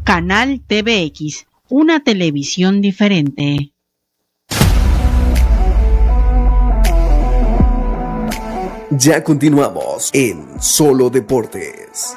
Canal TVX, una televisión diferente. Ya continuamos en Solo Deportes.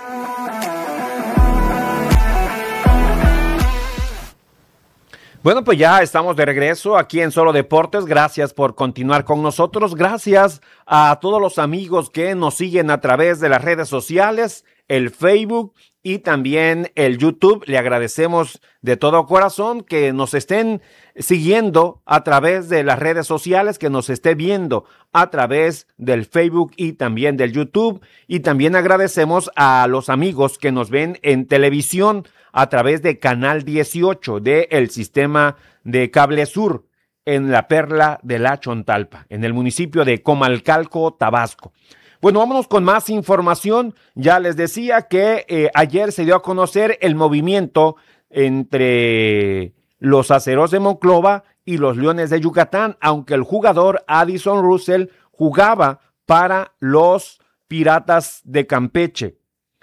Bueno, pues ya estamos de regreso aquí en Solo Deportes. Gracias por continuar con nosotros. Gracias a todos los amigos que nos siguen a través de las redes sociales, el Facebook y también el YouTube. Le agradecemos de todo corazón que nos estén siguiendo a través de las redes sociales, que nos esté viendo a través del Facebook y también del YouTube. Y también agradecemos a los amigos que nos ven en televisión a través de Canal 18 del sistema de Cable Sur en la Perla de la Chontalpa, en el municipio de Comalcalco, Tabasco. Bueno, vámonos con más información. Ya les decía que ayer se dio a conocer el movimiento entre los Aceros de Monclova y los Leones de Yucatán, aunque el jugador Addison Russell jugaba para los Piratas de Campeche.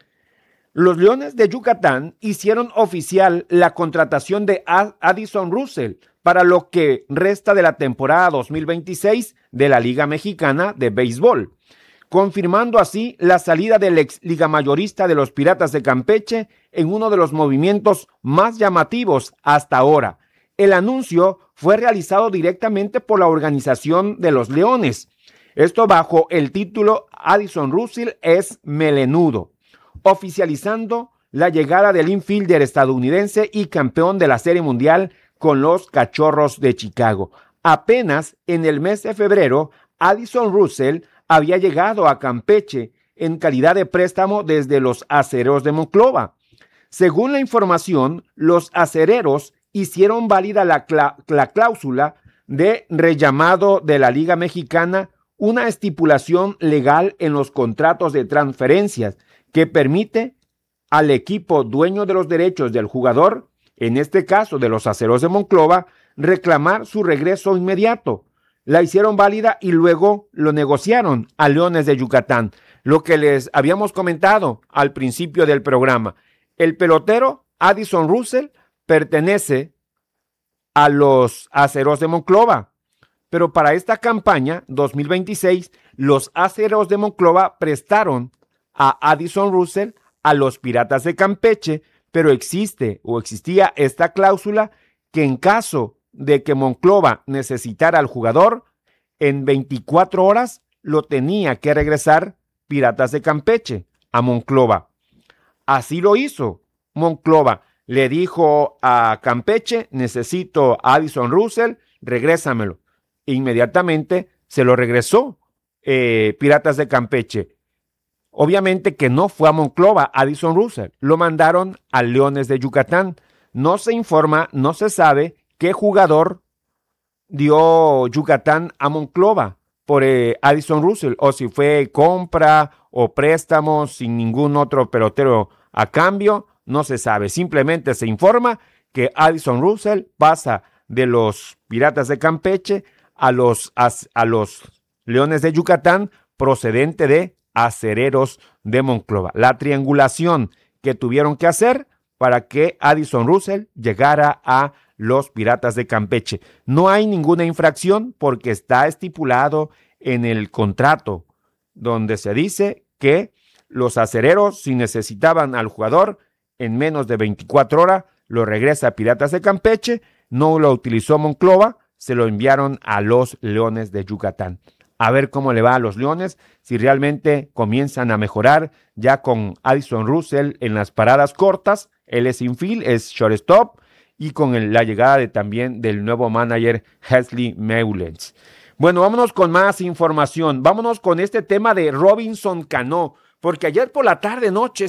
Los Leones de Yucatán hicieron oficial la contratación de Addison Russell para lo que resta de la temporada 2026 de la Liga Mexicana de Béisbol, confirmando así la salida del ex liga mayorista de los Piratas de Campeche en uno de los movimientos más llamativos hasta ahora. El anuncio fue realizado directamente por la organización de los Leones, esto bajo el título Addison Russell es melenudo, oficializando la llegada del infielder estadounidense y campeón de la Serie Mundial con los Cachorros de Chicago. Apenas en el mes de febrero, Addison Russell había llegado a Campeche en calidad de préstamo desde los Acereros de Monclova. Según la información, los acereros hicieron válida la cláusula de rellamado de la Liga Mexicana, una estipulación legal en los contratos de transferencias que permite al equipo dueño de los derechos del jugador, en este caso de los Aceros de Monclova, reclamar su regreso inmediato. La hicieron válida y luego lo negociaron a Leones de Yucatán, lo que les habíamos comentado al principio del programa. El pelotero Addison Russell pertenece a los Aceros de Monclova, pero para esta campaña 2026, los Aceros de Monclova prestaron a Addison Russell a los Piratas de Campeche, pero existía esta cláusula que en caso de que Monclova necesitara al jugador, en 24 horas lo tenía que regresar Piratas de Campeche a Monclova. Así lo hizo. Monclova le dijo a Campeche, necesito a Addison Russell, regrésamelo. Inmediatamente se lo regresó Piratas de Campeche. Obviamente que no fue a Monclova Addison Russell, lo mandaron a Leones de Yucatán. No se informa, no se sabe qué jugador dio Yucatán a Monclova por Addison Russell, o si fue compra o préstamo sin ningún otro pelotero a cambio, no se sabe. Simplemente se informa que Addison Russell pasa de los Piratas de Campeche a los Leones de Yucatán procedente de Acereros de Monclova. La triangulación que tuvieron que hacer para que Addison Russell llegara a los Piratas de Campeche. No hay ninguna infracción porque está estipulado en el contrato donde se dice que los acereros, si necesitaban al jugador en menos de 24 horas, lo regresa a Piratas de Campeche. No lo utilizó Monclova, se lo enviaron a los Leones de Yucatán. A ver cómo le va a los Leones, si realmente comienzan a mejorar ya con Addison Russell en las paradas cortas. Él es infield, es shortstop, y con la llegada también del nuevo manager Hesley Meulens. Bueno, vámonos con más información. Vámonos con este tema de Robinson Cano, porque ayer por la tarde noche